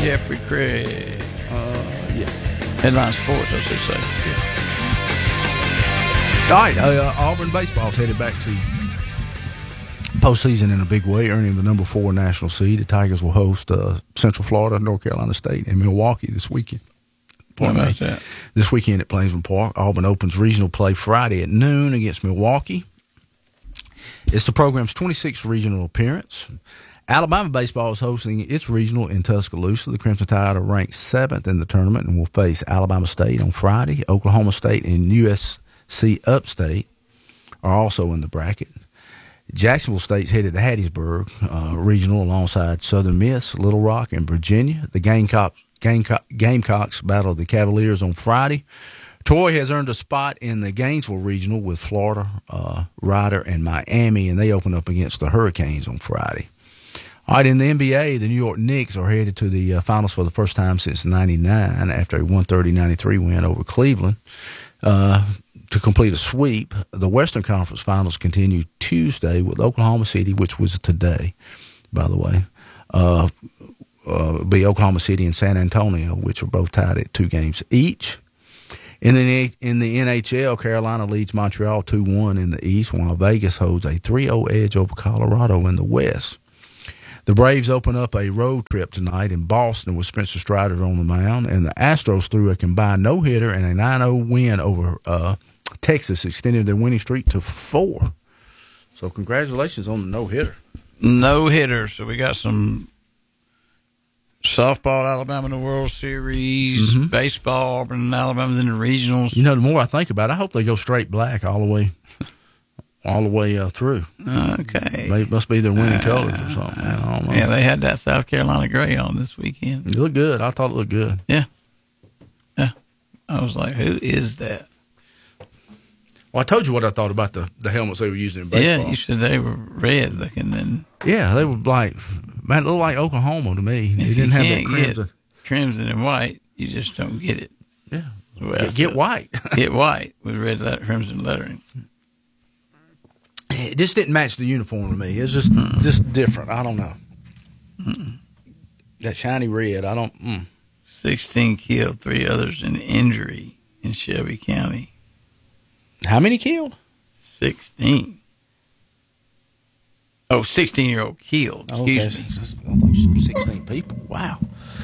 Jeffrey Craig. Yeah. Headline Sports, I should say. All right, Auburn baseball's headed back to postseason in a big way, earning the number 4 national seed. The Tigers will host Central Florida, North Carolina State, and Milwaukee this weekend. This weekend at Plainsman Park. Auburn opens regional play Friday at noon against Milwaukee. It's the program's 26th regional appearance. Alabama baseball is hosting its regional in Tuscaloosa. The Crimson Tide are ranked 7th in the tournament and will face Alabama State on Friday. Oklahoma State and USC Upstate are also in the bracket. Jacksonville State's headed to Hattiesburg regional alongside Southern Miss, Little Rock, and Virginia. The Gamecocks battle the Cavaliers on Friday. Troy has earned a spot in the Gainesville regional with Florida, Rider, and Miami, and they open up against the Hurricanes on Friday. All right, in the NBA, the New York Knicks are headed to the finals for the first time since '99 after a 130-93 win over Cleveland to complete a sweep. The Western Conference Finals continue Tuesday with Oklahoma City, which was today, by the way. Be Oklahoma City and San Antonio, which are both tied at 2 games each. In the NHL, Carolina leads Montreal 2-1 in the East, while Vegas holds a 3-0 edge over Colorado in the West. The Braves open up a road trip tonight in Boston with Spencer Strider on the mound, and the Astros threw a combined no-hitter and a 9-0 win over Texas, extended their winning streak to 4. So congratulations on the no-hitter. No-hitter. So we got some softball, Alabama in the World Series, baseball, Auburn and Alabama's in the regionals. You know, the more I think about it, I hope they go straight black all the way through. Okay. They must be their winning colors or something. I don't know. Yeah, they had that South Carolina gray on this weekend. It looked good. I thought it looked good. Yeah. Yeah. I was like, who is that? Well, I told you what I thought about the helmets they were using in baseball. Yeah, you said they were red looking. Then yeah, they were like, man, it looked like Oklahoma to me. They didn't have that crimson and white. You just don't get it. Yeah. Well, get white. Get white with red crimson lettering. It just didn't match the uniform to me. It's just different. I don't know. That shiny red, I don't. 16 killed, 3 others in injury in Shelby County. How many killed? 16. Oh, 16-year-old killed. Excuse me. I thought it was 16 people. Wow.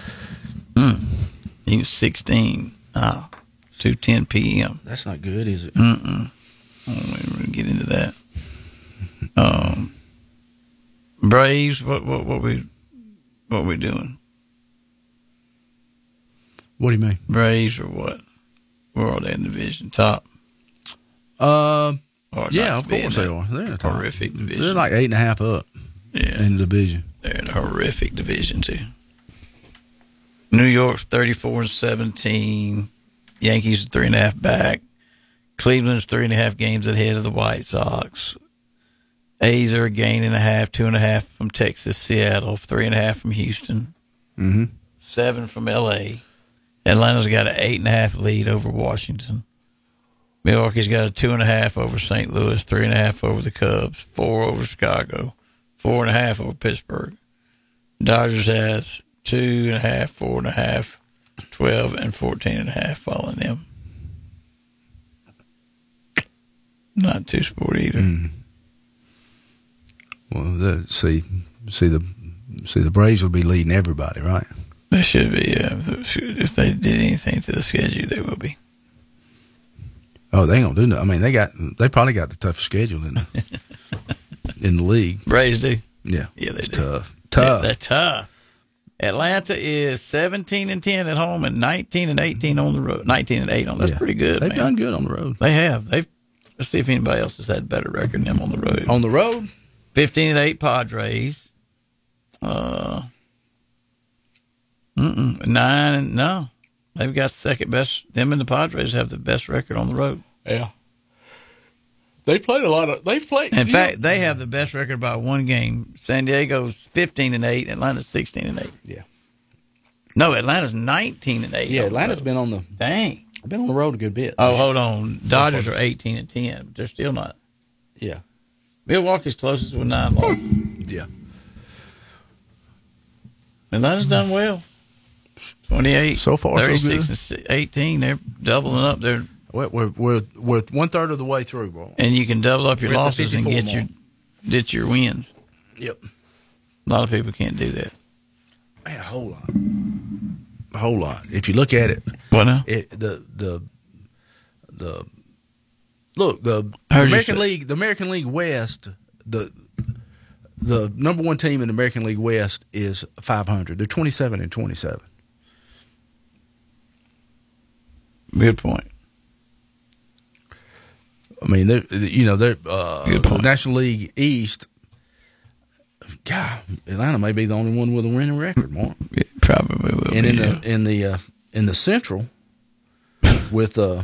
He was 16. 2:10 p.m. That's not good, is it? I don't want to get into that. Braves, what we doing? What do you mean? Braves or what? Where are they in the division? Top? Yeah, of course they are. They're in the top. Horrific division. They're like 8.5 up in the division. They're in a horrific division, too. New York's 34-17. Yankees are 3.5 back. Cleveland's 3.5 games ahead of the White Sox. A's are a game and a half, 2.5 from Texas, Seattle, 3.5 from Houston, 7 from L.A. Atlanta's got an 8.5 lead over Washington. Milwaukee's got a 2.5 over St. Louis, 3.5 over the Cubs, 4 over Chicago, 4.5 over Pittsburgh. Dodgers has 2.5, 4.5, 12, and 14.5 following them. Not too sporty either. Well, see the Braves will be leading everybody, right? They should be. If they did anything to the schedule, they will be. Oh, they ain't gonna do nothing. I mean, they probably got the toughest schedule in the league. Braves do. Yeah, they it's do. Tough. Yeah, they're tough. Atlanta is 17-10 at home and 19-18 on the road. 19-8 on. That's pretty good. They've done good on the road. They have. Let's see if anybody else has had a better record than them on the road. On the road, 15-8 Padres. 9. No, they've got the second best. Them and the Padres have the best record on the road. Yeah. They've played a lot of. They've played. In fact, they have the best record by 1 game. San Diego's 15-8. Atlanta's 16-8. Yeah. No, Atlanta's 19-8. Yeah, Atlanta's been on the. Dang. Been on the road a good bit. Oh, hold on. Dodgers are 18-10, but they're still not. Yeah. Milwaukee's closest with 9 losses. Yeah. Atlanta's done well. 28. So far, 36 so good. and 18. They're doubling up. We're 1/3 of the way through, bro. And you can double up your losses and get your wins. Yep. A lot of people can't do that. Man, a whole lot. If you look at it, what now? The American League West, the number one team in the American League West is 500. They're 27-27. Good point. I mean, they're the National League East. God, Atlanta may be the only one with a winning record, Mark. It probably will. And in the Central, with the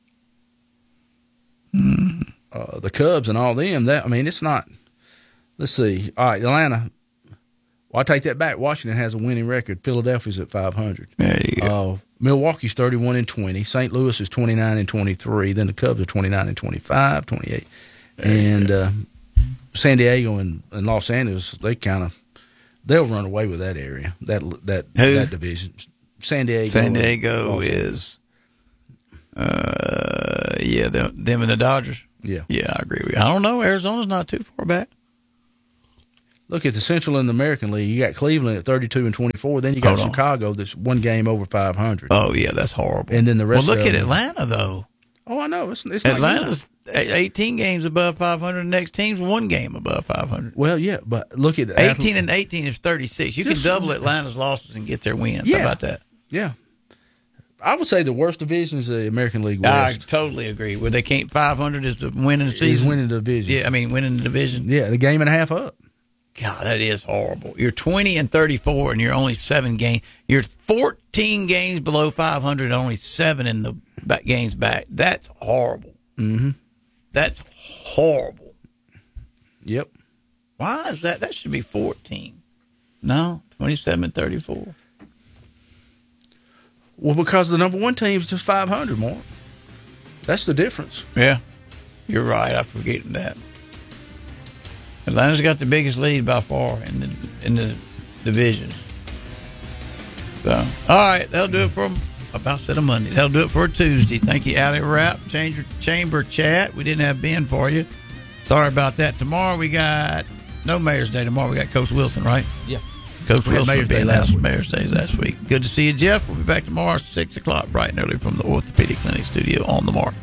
Cubs and all them, it's not. Let's see. All right, Atlanta. Well, I take that back. Washington has a winning record. Philadelphia's at 500. There you go. Milwaukee's 31-20. St. Louis is 29-23. Then the Cubs are 29-25, 28. And San Diego and Los Angeles, they'll run away with that area, that division. San Diego is, them and the Dodgers. Yeah, I agree with you. I don't know. Arizona's not too far back. Look at the Central and the American League. You got Cleveland at 32-24. Then you got Chicago that's one game over 500. Oh yeah, that's horrible. And then the rest. Well, look at Atlanta though. Oh, I know. It's Atlanta's 18 games above 500. The next team's one game above 500. Well, yeah, but look at 18 and 18 is 36. You can double Atlanta's losses and get their wins. Yeah. How about that? Yeah. I would say the worst division is the American League West. I totally agree. Where they can't 500 is the winning season. He's winning the division. Yeah, winning the division. Yeah, the game and a half up. God, that is horrible. You're 20-34 and you're only 7 games. You're 14 games below 500, only 7 in the games back. That's horrible. Mm-hmm. That's horrible. Yep. Why is that? That should be 14. No, 27-34. Well, because the number one team is just 500 more. That's the difference. Yeah, you're right. I'm forgetting that. Atlanta's got the biggest lead by far in the division. So, all right, that'll do it for Monday. That'll do it for Tuesday. Thank you, Allie Rapp, Chamber Chat. We didn't have Ben for you. Sorry about that. Tomorrow we got no Mayor's Day. Tomorrow we got Coach Wilson, right? Yeah. Coach Wilson Mayor's Day last week. Good to see you, Jeff. We'll be back tomorrow at 6 o'clock, bright and early from the Orthopedic Clinic studio on the Mark.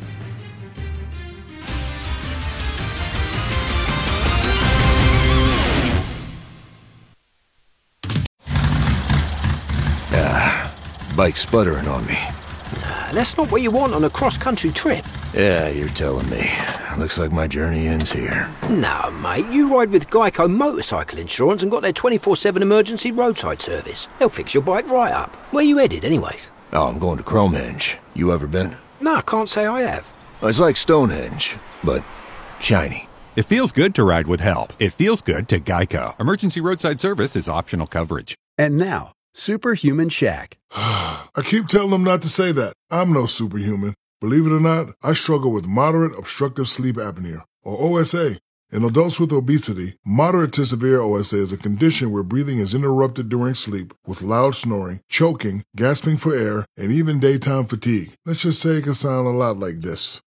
Bike's sputtering on me. That's not what you want on a cross-country trip. Yeah, you're telling me. Looks like my journey ends here. No, mate, you ride with Geico Motorcycle Insurance and got their 24/7 emergency roadside service. They'll fix your bike right up. Where you headed, anyways? Oh, I'm going to Cromenge. You ever been? No, I can't say I have. It's like Stonehenge, but shiny. It feels good to ride with help. It feels good to Geico. Emergency roadside service is optional coverage. And now, Superhuman Shaq. I keep telling them not to say that. I'm no superhuman. Believe it or not, I struggle with moderate obstructive sleep apnea, or OSA. In adults with obesity, moderate to severe OSA is a condition where breathing is interrupted during sleep with loud snoring, choking, gasping for air, and even daytime fatigue. Let's just say it can sound a lot like this.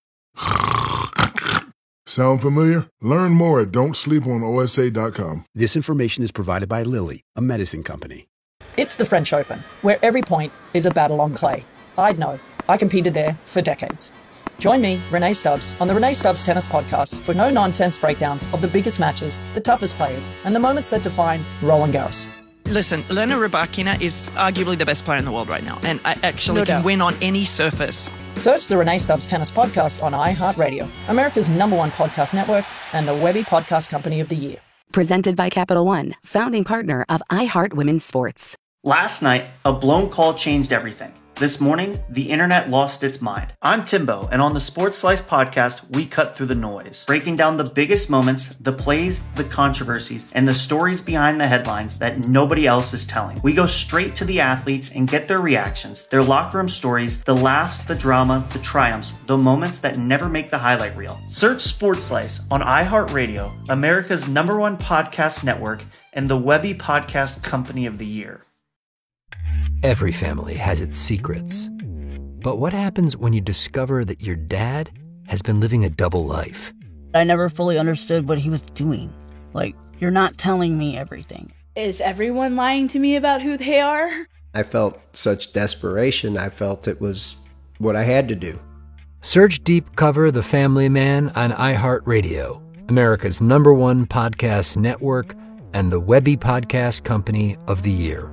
Sound familiar? Learn more at don'tsleeponosa.com. This information is provided by Lilly, a medicine company. It's the French Open, where every point is a battle on clay. I'd know. I competed there for decades. Join me, Renee Stubbs, on the Renee Stubbs Tennis Podcast for no-nonsense breakdowns of the biggest matches, the toughest players, and the moments that define Roland Garros. Listen, Elena Rybakina is arguably the best player in the world right now, and I actually can win on any surface. Search the Renee Stubbs Tennis Podcast on iHeartRadio, America's #1 podcast network, and the Webby Podcast Company of the Year. Presented by Capital One, founding partner of iHeart Women's Sports. Last night, a blown call changed everything. This morning, the internet lost its mind. I'm Timbo, and on the Sports Slice podcast, we cut through the noise, breaking down the biggest moments, the plays, the controversies, and the stories behind the headlines that nobody else is telling. We go straight to the athletes and get their reactions, their locker room stories, the laughs, the drama, the triumphs, the moments that never make the highlight reel. Search Sports Slice on iHeartRadio, America's #1 podcast network, and the Webby Podcast Company of the Year. Every family has its secrets. But what happens when you discover that your dad has been living a double life? I never fully understood what he was doing. Like, you're not telling me everything. Is everyone lying to me about who they are? I felt such desperation. I felt it was what I had to do. Search Deep Cover The Family Man on iHeartRadio, America's #1 podcast network and the Webby Podcast Company of the Year.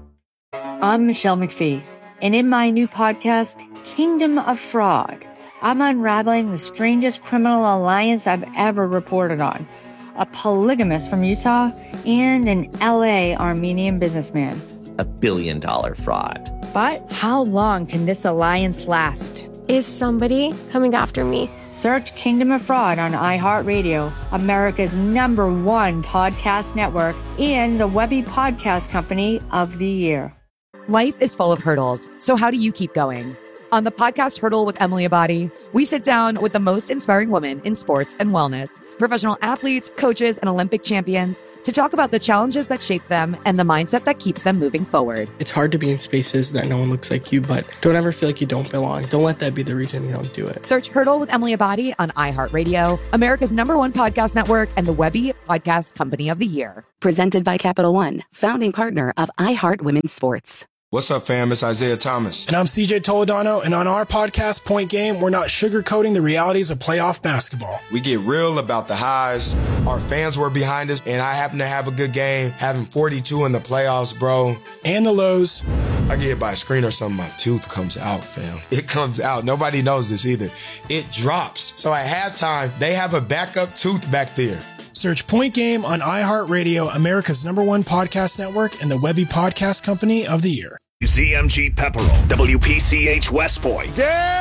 I'm Michelle McPhee, and in my new podcast, Kingdom of Fraud, I'm unraveling the strangest criminal alliance I've ever reported on. A polygamist from Utah and an LA Armenian businessman. $1 billion fraud. But how long can this alliance last? Is somebody coming after me? Search Kingdom of Fraud on iHeartRadio, America's #1 podcast network, and the Webby Podcast Company of the Year. Life is full of hurdles, so how do you keep going? On the podcast Hurdle with Emily Abadi, we sit down with the most inspiring women in sports and wellness, professional athletes, coaches, and Olympic champions to talk about the challenges that shape them and the mindset that keeps them moving forward. It's hard to be in spaces that no one looks like you, but don't ever feel like you don't belong. Don't let that be the reason you don't do it. Search Hurdle with Emily Abadi on iHeartRadio, America's #1 podcast network, and the Webby Podcast Company of the Year. Presented by Capital One, founding partner of iHeart Women's Sports. What's up, fam? It's Isaiah Thomas. And I'm CJ Toledano, and on our podcast, Point Game, we're not sugarcoating the realities of playoff basketball. We get real about the highs. Our fans were behind us, and I happen to have a good game, having 42 in the playoffs, bro. And the lows. I get hit by a screen or something, my tooth comes out, fam. It comes out. Nobody knows this either. It drops. So at halftime, they have a backup tooth back there. Search Point Game on iHeartRadio, America's #1 podcast network, and the Webby Podcast Company of the Year. ZMG Pepperell, WPCH West Point.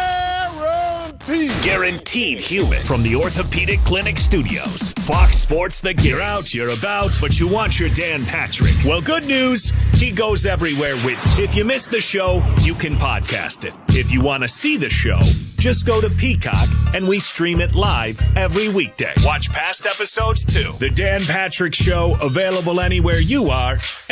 Guaranteed human. From the Orthopedic Clinic Studios. Fox Sports, the gear out, you're about, but you want your Dan Patrick. Well, good news, he goes everywhere with you. If you missed the show, you can podcast it. If you want to see the show, just go to Peacock and we stream it live every weekday. Watch past episodes too. The Dan Patrick Show, available anywhere you are.